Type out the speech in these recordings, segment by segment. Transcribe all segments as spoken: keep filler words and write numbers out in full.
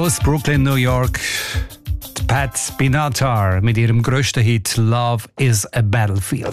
aus Brooklyn, New York. Pat Benatar mit ihrem grössten Hit «Love is a Battlefield».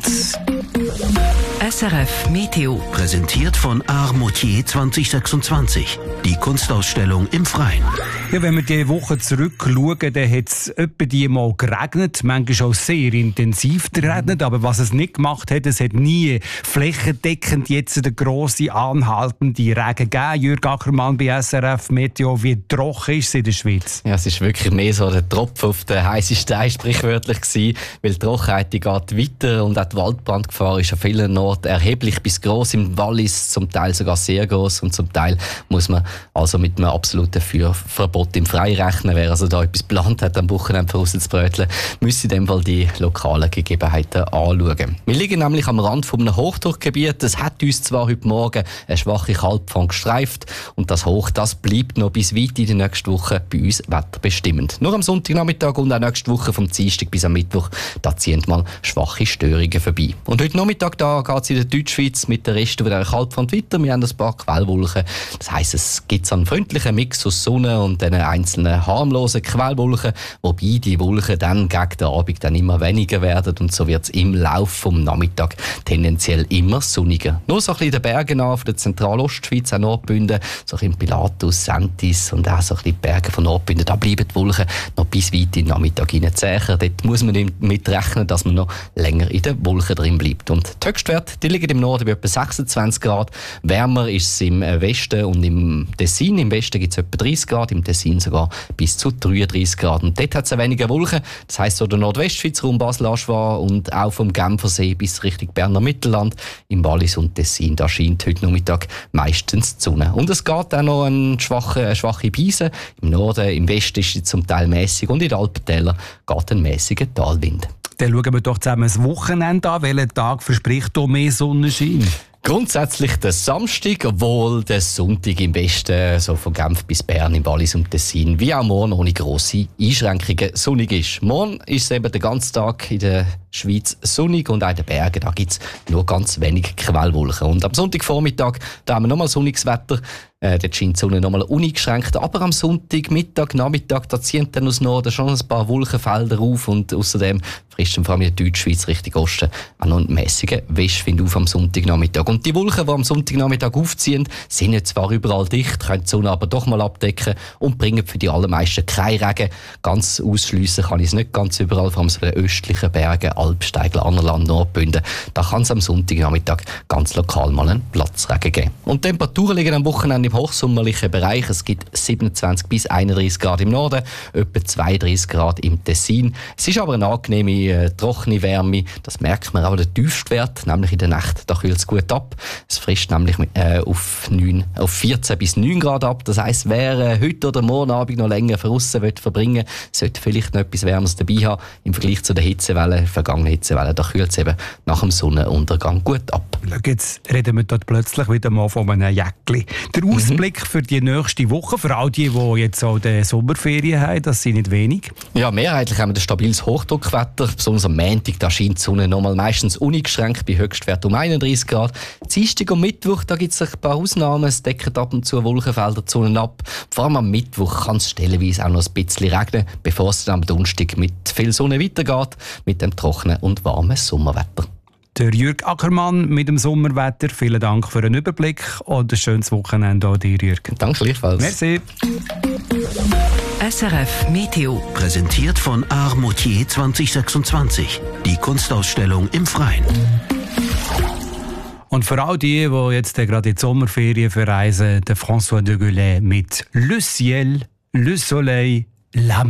S R F Meteo. Präsentiert von Armoutier zwanzig sechsundzwanzig. Die Kunstausstellung im Freien. Ja, wenn wir diese Woche zurückschauen, dann hat es etwa die Mal geregnet. Manchmal auch sehr intensiv geregnet. Aber was es nicht gemacht hat, es hat nie flächendeckend jetzt eine grosse, anhaltende Regen gegeben. Jürg Ackermann bei S R F Meteo. Wie trocken ist es in der Schweiz? Ja, es ist wirklich mehr so der Tropfen auf den heißen Stein sprichwörtlich gewesen, weil die Trockenheit die geht weiter und auch die Waldbrandgefahr ist an vielen Orten erheblich bis gross, im Wallis zum Teil sogar sehr gross und zum Teil muss man also mit einem absoluten Feuerverbot im Freien rechnen. Wer also da etwas geplant hat, am Wochenende vorauszubröteln, müsste in dem Fall die lokalen Gegebenheiten anschauen. Wir liegen nämlich am Rand von einem Hochdruckgebiet. Es hat uns zwar heute Morgen eine schwache Kaltfront gestreift und das Hoch, das bleibt noch bis weit in die nächste Woche bei uns wetterbestimmend. Nur am Sonntagnachmittag und auch nächste Woche vom Dienstag bis am Mittwoch, da ziehen mal schwache Störungen vorbei. Und heute Nachmittag da geht es in der Deutschschweiz mit den Resten dieser Kaltfront weiter. Wir haben ein paar Quellwolken. Das heisst, es gibt einen freundlichen Mix aus Sonne und den einzelnen harmlosen Quellwolken, wobei die Wolken dann gegen den Abend dann immer weniger werden und so wird es im Laufe des Nachmittags tendenziell immer sonniger. Nur so ein bisschen in den Bergen an, von der Zentralostschweiz, auch Nordbünden, so ein bisschen Pilatus, Sentis und auch so ein bisschen die Berge von Nordbünden, da bleiben die Wolken noch bis weit in den Nachmittag hineinziehen. Dort muss man damit rechnen, dass man noch länger in den Wolken drin bleibt. Und die Höchstwerte, die liegen im Norden bei etwa sechsundzwanzig Grad. Wärmer ist es im Westen und im Tessin. Im Westen gibt es etwa dreißig Grad, im Tessin sogar bis zu dreiunddreißig Grad. Und dort hat es weniger Wolken. Das heisst, so der Nordwestschweiz, Raum Basel-Aschwar und auch vom Genfersee bis Richtung Berner Mittelland, im Wallis und Tessin, da scheint heute Nachmittag meistens die Sonne. Und es geht auch noch eine schwache, eine schwache Brise. Im Norden, im Westen ist sie zum Teil mäßig und in den Alpentälern geht ein mäßiger Talwind. Dann schauen wir doch zusammen das Wochenende an. Welcher Tag verspricht hier mehr Sonnenschein? Grundsätzlich der Samstag, obwohl der Sonntag im Westen, so von Genf bis Bern, im Wallis und Tessin, wie auch morgen ohne grosse Einschränkungen sonnig ist. Morgen ist es eben den ganzen Tag in der Schweiz sonnig und auch in den Bergen, da gibt es nur ganz wenig Quellwolken. Und am Sonntagvormittag, da haben wir nochmal sonniges Wetter. Äh, dort scheint die Sonne nochmal uneingeschränkt. Aber am Sonntag, Mittag, Nachmittag, da ziehen dann aus Norden schon ein paar Wolkenfelder auf und außerdem frisst vor allem in der Deutschschweiz Richtung Osten auch noch einen mässigen Westwind auf am Sonntagnachmittag. Und die Wolken, die am Sonntagnachmittag aufziehen, sind jetzt zwar überall dicht, können die Sonne aber doch mal abdecken und bringen für die allermeisten keinen Regen. Ganz ausschliessen kann ich es nicht ganz überall, vor allem so in den östlichen Bergen, Alpsteigl, Annerland, Nordbünden. Da kann es am Sonntagnachmittag ganz lokal mal einen Platzregen geben. Und die Temperaturen liegen am Wochenende im hochsommerlichen Bereich. Es gibt siebenundzwanzig bis einunddreißig Grad im Norden, etwa zweiunddreißig Grad im Tessin. Es ist aber eine angenehme, äh, trockene Wärme. Das merkt man auch den Tiefstwert, nämlich in der Nacht. Da kühlt es gut ab. Es frisst nämlich äh, auf, neun, auf vierzehn bis neun Grad ab. Das heisst, wer äh, heute oder morgen Abend noch länger draussen verbringen will, sollte vielleicht noch etwas Wärmes dabei haben. Im Vergleich zu den Hitzewellen, vergangenen Hitzewellen, da kühlt es eben nach dem Sonnenuntergang gut ab. Jetzt reden wir dort plötzlich wieder mal von einem Jäckli. Der Ausblick mhm. für die nächste Woche, für all die, die jetzt auch die Sommerferien haben, das sind nicht wenig. Ja, mehrheitlich haben wir ein stabiles Hochdruckwetter. Besonders am Montag, da scheint die Sonne nochmal meistens uneingeschränkt bei Höchstwert um einunddreißig Grad. Dienstag und Mittwoch, da gibt es ein paar Ausnahmen. Es decken ab und zu Wolkenfelder die Sonne ab. Vor allem am Mittwoch kann es stellenweise auch noch ein bisschen regnen, bevor es dann am Donnerstag mit viel Sonne weitergeht, mit dem trockenen und warmen Sommerwetter. Der Jürg Ackermann mit dem Sommerwetter. Vielen Dank für den Überblick und ein schönes Wochenende auch dir, Jürg. Danke gleichfalls. Merci. S R F Meteo. Präsentiert von Armoutier zwanzig sechsundzwanzig. Die Kunstausstellung im Freien. Und für all die, die jetzt gerade in die Sommerferien verreisen, der François de Gaulle mit Le Ciel, Le Soleil, La